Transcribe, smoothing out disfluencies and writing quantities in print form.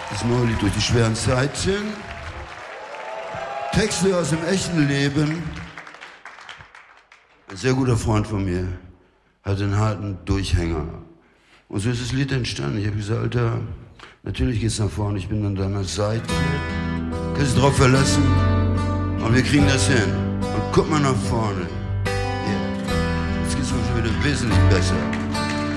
Das neue Lied durch die schweren Zeiten. Texte aus dem echten Leben. Ein sehr guter Freund von mir hatte einen harten Durchhänger. Und so ist das Lied entstanden. Ich habe gesagt, Alter, natürlich geht's nach vorne, ich bin an deiner Seite. Kannst du drauf verlassen? Und wir kriegen das hin. Und guck mal nach vorne. Yeah. Jetzt geht's uns schon wieder wesentlich besser.